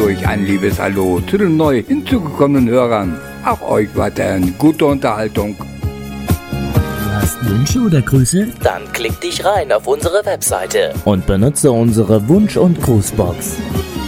ruhig ein liebes Hallo zu den neu hinzugekommenen Hörern. Auch euch weiterhin gute Unterhaltung. Du hast Wünsche oder Grüße? Dann klick dich rein auf unsere Webseite Und benutze unsere Wunsch- und Grußbox.